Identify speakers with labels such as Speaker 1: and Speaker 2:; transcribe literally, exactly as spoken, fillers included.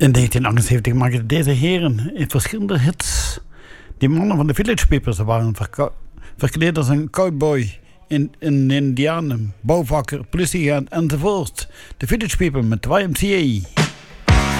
Speaker 1: In negentien achtenzeventig maakten deze heren in verschillende hits. Die mannen van de Village People, ze waren verka- verkleed als een cowboy, in, in indianen, bouwvakker, politieagent enzovoort. De Village People met Y M C A.